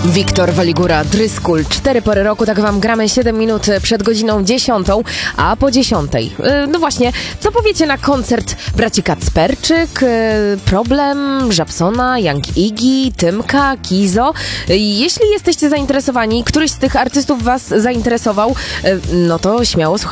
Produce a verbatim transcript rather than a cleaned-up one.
Wiktor Waligura, Dryskul, cztery pory roku, tak wam gramy siedem minut przed godziną dziesiątą, a po dziesiątej. No właśnie, co powiecie na koncert braci Kacperczyk, Problem, Żabsona, Young Iggy, Tymka, Kizo? Jeśli jesteście zainteresowani, któryś z tych artystów was zainteresował, no to śmiało słuchajcie.